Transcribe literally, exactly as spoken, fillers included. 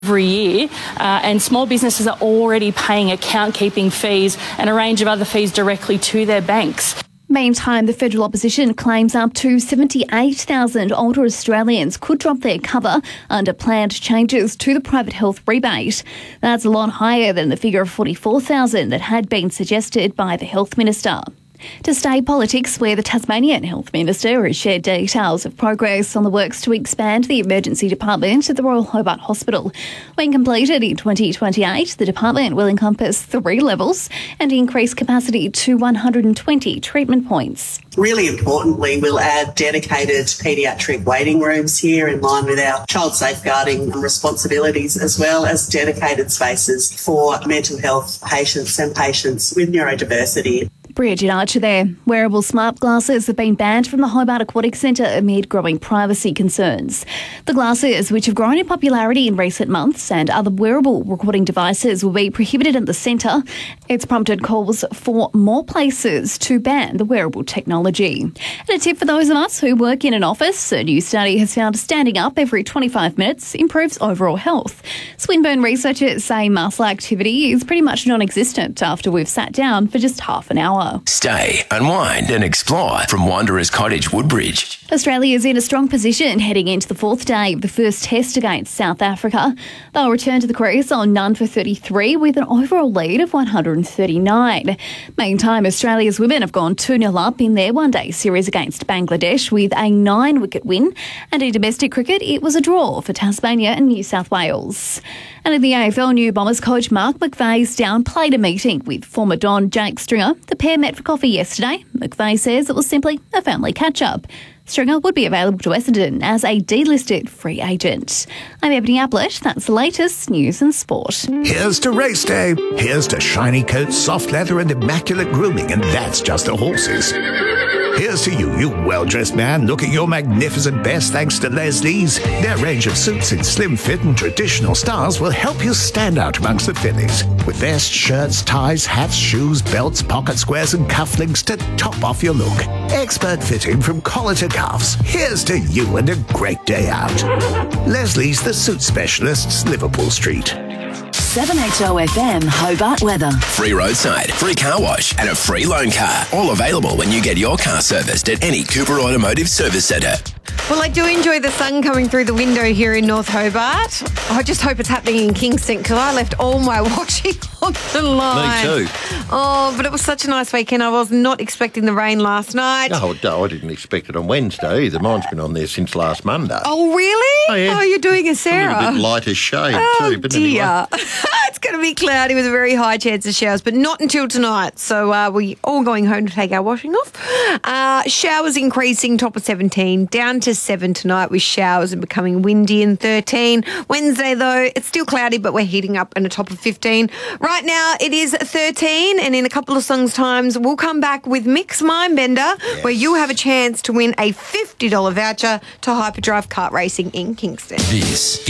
every year, uh, and small businesses are already paying account keeping fees and a range of other fees directly to their banks. Meantime, the federal opposition claims up to seventy-eight thousand older Australians could drop their cover under planned changes to the private health rebate. That's a lot higher than the figure of forty-four thousand that had been suggested by the Health Minister. To stay politics, where the Tasmanian Health Minister has shared details of progress on the works to expand the emergency department at the Royal Hobart Hospital. When completed in twenty twenty-eight, the department will encompass three levels and increase capacity to one hundred twenty treatment points. Really importantly, we'll add dedicated paediatric waiting rooms here in line with our child safeguarding responsibilities, as well as dedicated spaces for mental health patients and patients with neurodiversity. Bridget Archer there. Wearable smart glasses have been banned from the Hobart Aquatic Centre amid growing privacy concerns. The glasses, which have grown in popularity in recent months, and other wearable recording devices will be prohibited at the centre. It's prompted calls for more places to ban the wearable technology. And a tip for those of us who work in an office, a new study has found standing up every twenty-five minutes improves overall health. Swinburne researchers say muscle activity is pretty much non-existent after we've sat down for just half an hour. Stay, unwind and explore from Wanderers Cottage, Woodbridge. Australia is in a strong position heading into the fourth day of the first test against South Africa. They'll return to the crease on none for thirty-three with an overall lead of one hundred thirty-nine. Meantime, Australia's women have gone two nil up in their one-day series against Bangladesh with a nine-wicket win. And in domestic cricket, it was a draw for Tasmania and New South Wales. And in the A F L, new Bombers coach Mark McVeigh's downplayed a meeting with former Don Jake Stringer. The pair met for coffee yesterday. McVeigh says it was simply a family catch-up. Stringer would be available to Essendon as a delisted free agent. I'm Ebony Ablett. That's the latest news and sport. Here's to race day. Here's to shiny coats, soft leather and immaculate grooming, and that's just the horses. Here's to you, you well-dressed man, looking your magnificent best thanks to Leslie's. Their range of suits in slim fit and traditional styles will help you stand out amongst the fillies. With vests, shirts, ties, hats, shoes, belts, pocket squares and cufflinks to top off your look. Expert fitting from collar to cuffs. Here's to you and a great day out. Leslie's the Suit Specialists, Liverpool Street. seven H O F M Hobart weather. Free roadside, free car wash and a free loan car. All available when you get your car serviced at any Cooper Automotive Service Centre. Well, I do enjoy the sun coming through the window here in North Hobart. I just hope it's happening in Kingston because I left all my washing on the line. Me too. Oh, but it was such a nice weekend. I was not expecting the rain last night. No, no, I didn't expect it on Wednesday either. Mine's been on there since last Monday. Oh, really? Oh, yeah. Oh, you're doing a Sarah. A little bit lighter shade oh, too. But dear. Anyway. It's going to be cloudy with a very high chance of showers, but not until tonight. So uh, we're all going home to take our washing off. Uh, showers increasing, top of seventeen, down to seven tonight with showers and becoming windy in thirteen. Wednesday, though, it's still cloudy, but we're heating up and a top of fifteen. Right now, it is thirteen, and in a couple of songs' times, we'll come back with Mix Mindbender, yes, where you have a chance to win a fifty dollars voucher to Hyperdrive Kart Racing in Kingston. This